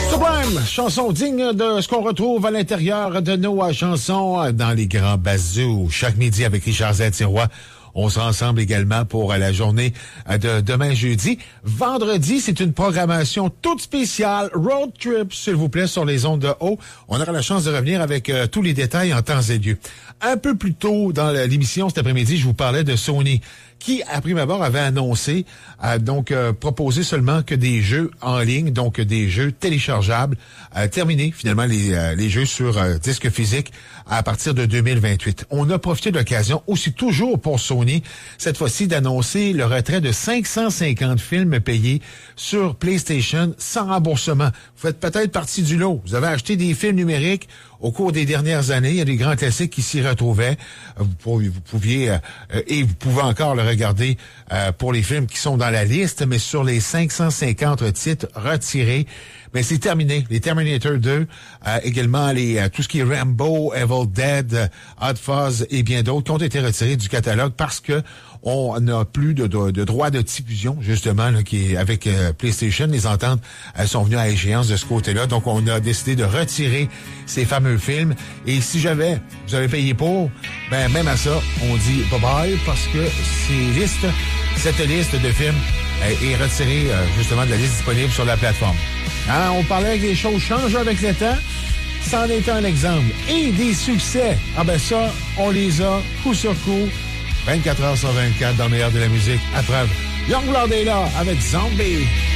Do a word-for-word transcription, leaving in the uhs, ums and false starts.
Sublime, chanson digne de ce qu'on retrouve à l'intérieur de nos chansons dans les grands bazous. Chaque midi avec Richard Z-Tirois. On sera ensemble également pour la journée de demain jeudi. Vendredi, c'est une programmation toute spéciale. Road Trip, s'il vous plaît, sur les ondes de haut. On aura la chance de revenir avec euh, tous les détails en temps et lieu. Un peu plus tôt dans l'émission cet après-midi, je vous parlais de Sony, qui, à prime abord, avait annoncé, euh, donc, euh, proposé seulement que des jeux en ligne, donc des jeux téléchargeables, euh, terminer finalement les, euh, les jeux sur euh, disque physique à partir de deux mille vingt-huit. On a profité de l'occasion, aussi toujours pour Sony, cette fois-ci d'annoncer le retrait de cinq cent cinquante films payés sur PlayStation sans remboursement. Vous faites peut-être partie du lot. Vous avez acheté des films numériques au cours des dernières années. Il y a des grands classiques qui s'y retrouvaient. Vous pouviez, vous pouviez euh, et vous pouvez encore le regarder euh, pour les films qui sont dans la liste, mais sur les cinq cent cinquante titres retirés, mais c'est terminé. Les Terminator deux, euh, également les euh, tout ce qui est Rambo, Evil Dead, euh, Hot Fuzz et bien d'autres qui ont été retirés du catalogue parce que on n'a plus de, de, de droit de diffusion, justement, là, qui est avec euh, PlayStation. Les ententes euh, sont venues à échéance de ce côté-là. Donc, on a décidé de retirer ces fameux films. Et si j'avais, vous avez payé pour, ben même à ça, on dit bye-bye parce que ces listes, cette liste de films euh, est retirée, euh, justement, de la liste disponible sur la plateforme. Hein, on parlait que les choses changent avec le temps. C'en est un exemple. Et des succès. Ah ben ça, on les a coup sur coup. vingt-quatre heures sur vingt-quatre dans le meilleur de la musique. À preuve, Youngblood est là avec Zombie.